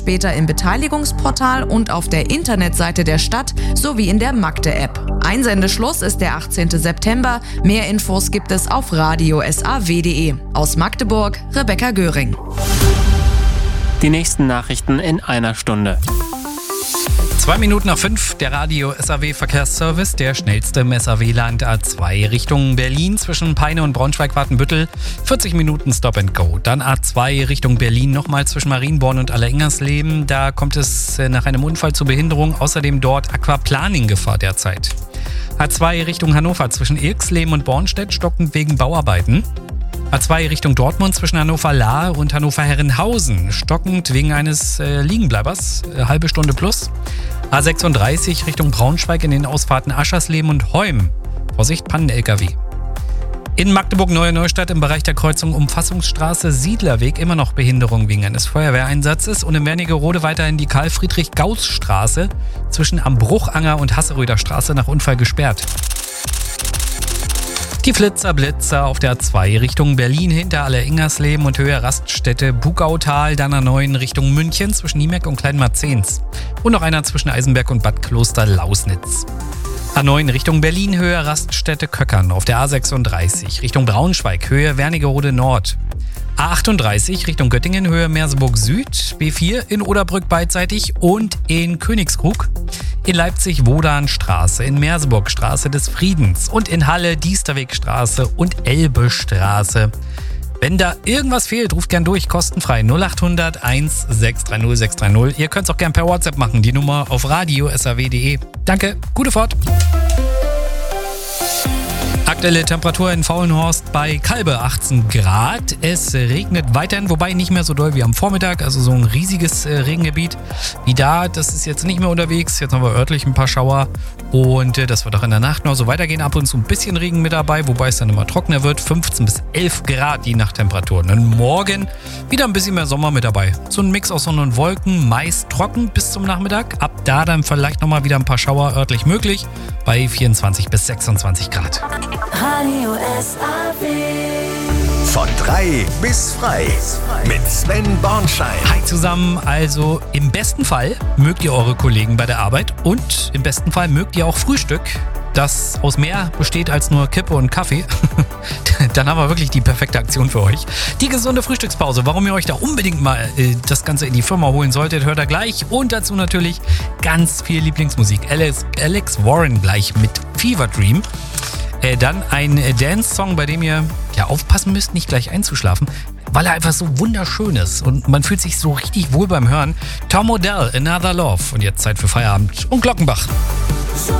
später im Beteiligungsportal und auf der Internetseite der Stadt sowie in der Magde-App. Einsendeschluss ist der 18. September. Mehr Infos gibt es auf radiosaw.de. Aus Magdeburg, Rebecca Göring. Die nächsten Nachrichten in einer Stunde. 5:02, der Radio SAW Verkehrsservice, der schnellste im SAW-Land. A2 Richtung Berlin zwischen Peine und Braunschweig-Watenbüttel, 40 Minuten Stop and Go. Dann A2 Richtung Berlin nochmal zwischen Marienborn und Allerengersleben. Da kommt es nach einem Unfall zur Behinderung. Außerdem dort Aquaplaning-Gefahr derzeit. A2 Richtung Hannover zwischen Ilksleben und Bornstedt stockend wegen Bauarbeiten. A2 Richtung Dortmund zwischen Hannover-Lahr und Hannover-Herrenhausen stockend wegen eines Liegenbleibers, halbe Stunde plus. A36 Richtung Braunschweig in den Ausfahrten Aschersleben und Heum. Vorsicht, Pannen-LKW. In Magdeburg-Neue Neustadt im Bereich der Kreuzung Umfassungsstraße Siedlerweg immer noch Behinderung wegen eines Feuerwehreinsatzes und in Wernigerode weiterhin die Karl-Friedrich-Gauss-Straße zwischen am Bruchanger und Hasseröder Straße nach Unfall gesperrt. Die Flitzer-Blitzer auf der A2 Richtung Berlin hinter Allerengersleben und Höhe Raststätte Bugautal, dann A9 Richtung München zwischen Niemeck und Kleinmarzens und noch einer zwischen Eisenberg und Bad Kloster-Lausnitz. A9 Richtung Berlin, Höhe Raststätte Köckern auf der A36 Richtung Braunschweig, Höhe Wernigerode Nord. A38 Richtung Göttingen, Höhe Merseburg Süd, B4 in Oderbrück beidseitig und in Königskrug. In Leipzig Wodanstraße, in Merseburg Straße des Friedens und in Halle Diesterwegstraße und Elbestraße. Wenn da irgendwas fehlt, ruft gern durch, kostenfrei 0800 1630 630. Ihr könnt es auch gern per WhatsApp machen, die Nummer auf radiosaw.de. Danke, gute Fahrt! Aktuelle Temperatur in Faulenhorst bei Kalbe 18 Grad. Es regnet weiterhin, wobei nicht mehr so doll wie am Vormittag. Also so ein riesiges Regengebiet wie da. Das ist jetzt nicht mehr unterwegs. Jetzt haben wir örtlich ein paar Schauer. Und das wird auch in der Nacht noch so weitergehen. Ab und zu ein bisschen Regen mit dabei, wobei es dann immer trockener wird. 15 bis 11 Grad die Nachttemperaturen. Und morgen wieder ein bisschen mehr Sommer mit dabei. So ein Mix aus Sonne und Wolken. Meist trocken bis zum Nachmittag. Ab da dann vielleicht nochmal wieder ein paar Schauer örtlich möglich. Bei 24 bis 26 Grad. Radio SAW. Von 3 bis frei mit Sven Bornschein. Hi zusammen, also im besten Fall mögt ihr eure Kollegen bei der Arbeit und im besten Fall mögt ihr auch Frühstück, das aus mehr besteht als nur Kippe und Kaffee. Dann haben wir wirklich die perfekte Aktion für euch. Die gesunde Frühstückspause, warum ihr euch da unbedingt mal das Ganze in die Firma holen solltet, hört ihr gleich. Und dazu natürlich ganz viel Lieblingsmusik. Alex Warren gleich mit Fever Dream. Dann ein Dance-Song, bei dem ihr aufpassen müsst, nicht gleich einzuschlafen, weil er einfach so wunderschön ist und man fühlt sich so richtig wohl beim Hören. Tom Odell, Another Love. Und jetzt Zeit für Feierabend und Glockenbach.